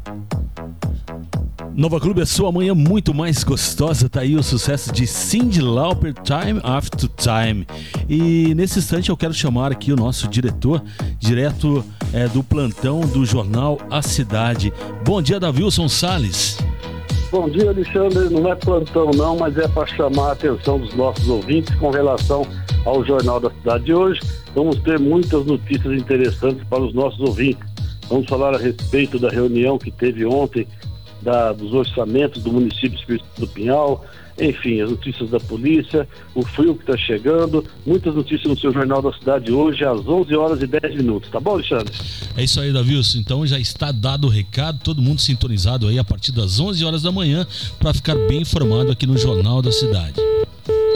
Nova Clube, a sua manhã muito mais gostosa. Tá aí o sucesso de Cyndi Lauper, Time After Time. E nesse instante eu quero chamar aqui o nosso diretor, direto do plantão do jornal A Cidade. Bom dia, Davilson Salles. Bom dia, Alexandre. Não é plantão não, mas é para chamar a atenção dos nossos ouvintes com relação ao Jornal da Cidade de hoje. Vamos ter muitas notícias interessantes para os nossos ouvintes. Vamos falar a respeito da reunião que teve ontem dos orçamentos do município do Pinhal, enfim, as notícias da polícia, o frio que está chegando, muitas notícias no seu Jornal da Cidade hoje às 11h10, tá bom, Alexandre? É isso aí, Davilson, então já está dado o recado, todo mundo sintonizado aí a partir das 11h da manhã para ficar bem informado aqui no Jornal da Cidade.